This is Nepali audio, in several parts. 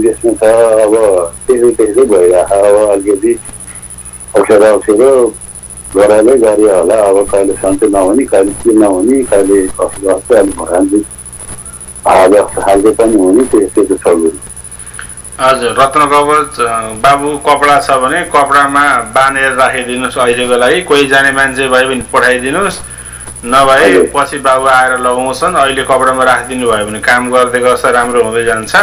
विदेशमा छ अब त्यसै भइरहेको अब अलिकति अप्ठ्यारो गराएरै गरियो होला अब कहिले सन्चै नहुने कहिले के नहुने कहिले कसो गर्छ अलिक भरान्छु जस्तो खालको पनि हुने त्यस्तो छ गुरु हजुर रत्न कवच बाबु कपडा छ भने कपडामा बाँधेर राखिदिनुहोस् अहिलेको लागि कोही जाने मान्छे भए पनि पठाइदिनुहोस् नभए पछि बाबु आएर लगाउँछन् अहिले कपडामा राखिदिनु भयो भने काम गर्दै गर्छ राम्रो हुँदै जान्छ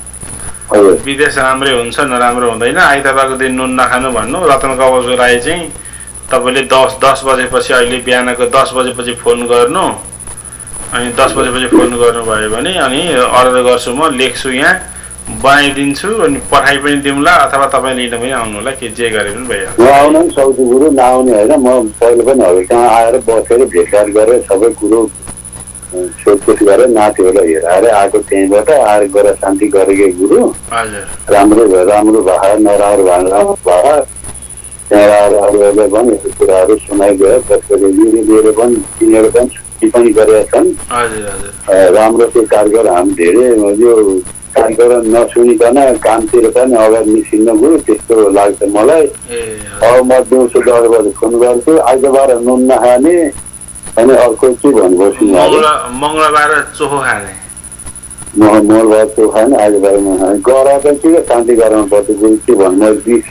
विदेश राम्रै हुन्छ नराम्रो हुँदैन आइतबारको दिन नुन नखानु भन्नु रत्न कवचको लागि चाहिँ तपाईँले 10 बजेपछि अहिले बिहानको 10 बजेपछि फोन गर्नु अनि 10 बजेपछि फोन गर्नुभयो भने अनि अर्डर गर्छु म लेख्छु यहाँ बनाइदिन्छु अनि पठाइ पनि दिउँला अथवा तपाईँ लिन पनि आउनु होला के जे गरे पनि भइहाल्छ म आउनु पनि सक्छु गुरु नआउने होइन म पहिले पनि हजुर कहाँ आएर बसेर भेटघाट गरेर सबै कुरो सोधपुछ गरेर नातिहरूलाई हेराएर आएको त्यहीँबाट आएर गएर शान्ति गरेको गुरु राम्रो भयो राम्रो भयो नराम्रो भयो राम्रो भयो त्यहाँ आएर अरूहरूले पनि यस्तो कुराहरू सुनाइदिएर त्यसरी लिएर पनि तिनीहरू पनि छुट्टी पनि गरेका छन् राम्रो त्यो कार्यक्रम हामी धेरै यो कार्यक्रम नसुनिकन कामतिर पनि अगाडि निस्किन गयो त्यस्तो लाग्छ मलाई अब म दिउँसो 10 बजे फोन गर्छु आइतबार नुन नखाने अनि अर्को के भन्नुपर्छ मङ्गलबार चोखो खाने मङ्गलबार चोखो खाने आइतबार नखाने गरा त के शान्ति गराउनु पर्छ गुरु के भन्नु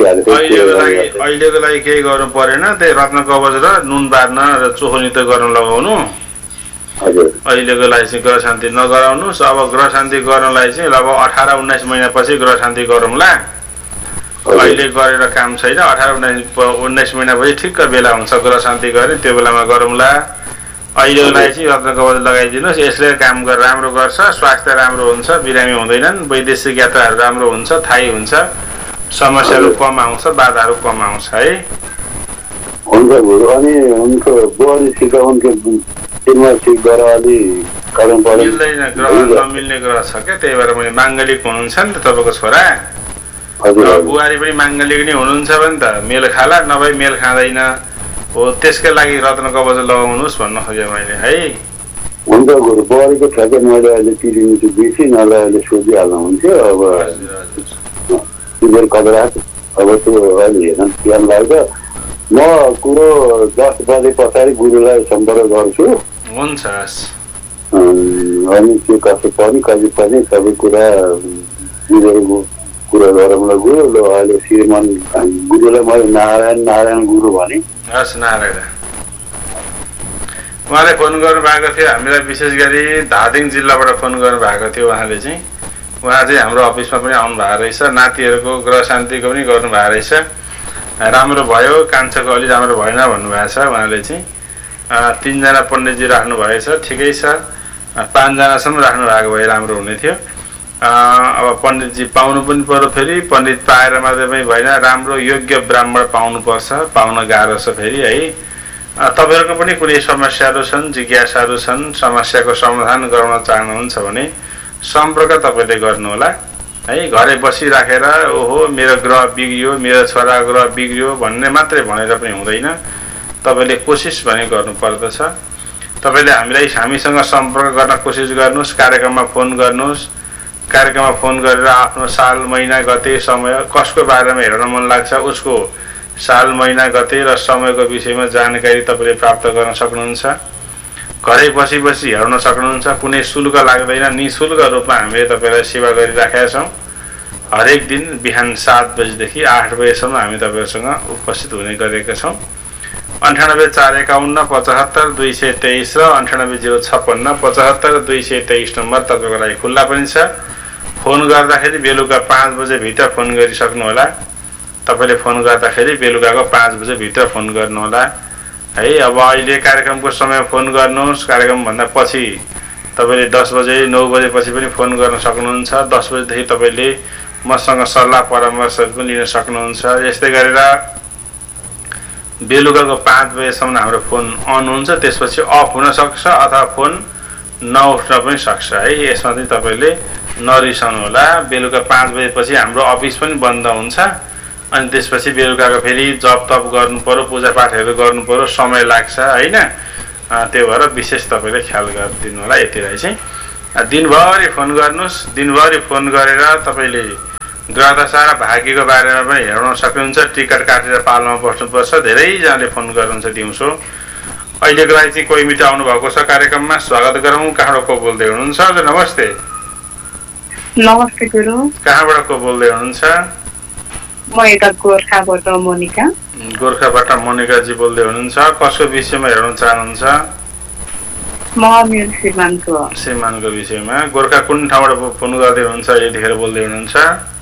अहिलेको लागि केही गर्नु परेन त्यही रत्न कवच र नुन बार्न र चोखो नृत्य गर्न लगाउनु अहिलेको लागि चाहिँ ग्रह शान्ति नगराउनुहोस् अब ग्रह शान्ति गर्नलाई चाहिँ अब 18-19 महिनापछि ग्रह शान्ति गरौँला अहिले गरेर काम छैन 18-19 महिनापछि ठिक्क बेला हुन्छ ग्रह शान्ति गर्ने त्यो बेलामा गरौँला अहिलेको लागि चाहिँ रत्न कवच लगाइदिनुहोस् यसले काम गरेर राम्रो गर्छ स्वास्थ्य राम्रो हुन्छ बिरामी हुँदैनन् वैदेशिक यात्राहरू राम्रो हुन्छ थाहै हुन्छ समस्याहरू कम आउँछ बाधाहरू कम आउँछ है हुन्छ गुरु अनि उनको बुहारीसित उनको मिल्दैन ग्रह नमिल्ने ग्रह छ क्या त्यही भएर मैले माङ्गलिक हुनुहुन्छ नि त तपाईँको छोरा बुहारी पनि माङ्गलिक नै हुनुहुन्छ भने त मेल खाला नभए मेल खाँदैन हो त्यसकै लागि रत्न कवच लगाउनुहोस् भन्नु खोजेँ मैले है हुन्छ गुरु बुहारीको ठ्याक्कै मैले अहिले किलोमिटर बेसी नलाई अहिले सोधिहाल्नु हुन्थ्यो अब कदरा अब त्यो अहिले हेर्न बिहान लाग्छ म कुरो 10 बजे पछाडि गुरुलाई सम्पर्क गर्छु हुन्छ अनि के कसो पर्ने कहिले पर्ने सबै कुरा गुरुको कुरा गरौँला गुरु ल अहिले श्रीमान गुरुलाई मैले नारायण गुरु भने हस् नारायण उहाँले फोन गर्नुभएको थियो हामीलाई विशेष गरी धादिङ जिल्लाबाट फोन गर्नुभएको थियो उहाँ चाहिँ हाम्रो अफिसमा पनि आउनु भएको रहेछ नातिहरूको ग्रह शान्तिको पनि गर्नुभएको रहेछ राम्रो भयो कान्छाको अलि राम्रो भएन भन्नुभएको छ उहाँले चाहिँ 3 जना पण्डितजी राख्नु भएछ ठिकै छ 5 जनासम्म राख्नु भएको भए राम्रो हुने थियो अब पण्डितजी पाउनु पनि पर्यो फेरि पण्डित पाएर मात्रै पनि भएन राम्रो योग्य ब्राह्मण पाउनुपर्छ पाउन गाह्रो छ फेरि है तपाईहरुको पनि कुनै समस्याहरू छन् जिज्ञासाहरू छन् समस्याको समाधान गर्न चाहनुहुन्छ भने सम्पर्क तपाईले गर्नु होला है घरै बसिराखेर ओहो मेरो ग्रह बिग्रियो मेरो छोरा ग्रह बिग्रियो भन्ने मात्रै भनेर पनि हुँदैन तपाईले कोसिस भने गर्नु पर्दछ तपाईले हामीसँग सम्पर्क गर्न कोसिस गर्नुस् कार्यक्रममा फोन गर्नुस् कार्यक्रममा फोन गरेर आफ्नो साल महिना गते समय कसको बारेमा हेर्न मन लाग्छ उसको साल महिना गते र समयको विषयमा जानकारी तपाईले प्राप्त गर्न सक्नुहुन्छ घरै बसी हेर्न सक्नुहुन्छ कुनै शुल्क लाग्दैन निशुल्क रूपमा हामीले तपाईलाई सेवा गरिराखेका छौं हरेक दिन बिहान 7 बजेदेखि 8 बजेसम्म हामी तपाईहरुसँग उपस्थित हुने गरेका छौं 9845575223 र 9805675223 नम्बर तपाईको लागि खुल्ला पनि छ फोन गर्दाखेरि बेलुका 5 बजे भित्र फोन गरिसक्नु होला तपाईले फोन गर्दाखेरि बेलुकाको 5 बजे भित्र फोन गर्नु होला है अब अहिले कार्यक्रमको समय फोन गर्नुस् कार्यक्रम भन्दा पछि तपाईले 10 बजे 9 बजे पछि पनि फोन गर्न सक्नुहुन्छ 10 बजे देखि तपाईले मसँग सल्लाह परामर्श पनि लिन सक्नुहुन्छ यस्तै गरेर बेलुकाको 5 बजेसम्म हाम्रो फोन अन हुन्छ त्यसपछि अफ हुन सक्छ अथवा फोन नउठ्न पनि सक्छ है यसमा चाहिँ तपाईले नरिसाउनु होला बेलुका 5 बजेपछि हाम्रो अफिस पनि बन्द हुन्छ अनि त्यसपछि बेलुकाको फेरि जप तप गर्नु पर्यो पूजा पाठहरु गर्नु पर्यो समय लाग्छ हैन त्यो भएर विशेष तपाईले ख्याल गरिदिनु होला यतिलाई चाहिँ दिनभरि फोन गर्नुस् दिनभरि फोन गरेर तपाईले ग्रहदशा र भाग्यको बारेमा पनि हेर्न सक्नुहुन्छ। टिकट काटेर पालोमा बस्नुपर्छ। धेरैजनाले फोन गर्नुहुन्छ दिउँसो। अहिलेको लागि चाहिँ कोही मित्र आउनु भएको छ कार्यक्रममा, स्वागत गरौँ। कहाँबाट को बोल्दै हुनुहुन्छ? हजुर नमस्ते। नमस्ते गुरु। कहाँबाट को बोल्दै हुनुहुन्छ? म यता गोर्खाबाट मोनिका। गोर्खाबाट मोनिकाजी बोल्दै हुनुहुन्छ। कसको विषयमा हेर्न चाहनुहुन्छ? म मेरो श्रीमानको विषयमा। गोर्खा कुन ठाउँबाट फोन गर्दै हुनुहुन्छ? यतिखेर बोल्दै हुनुहुन्छ?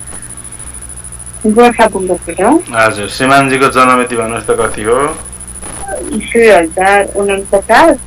गोर्खा बुङ्गाबाट। हजुर, श्रीमानजीको जन्ममिति भन्नुहोस् त कति हो? 2049।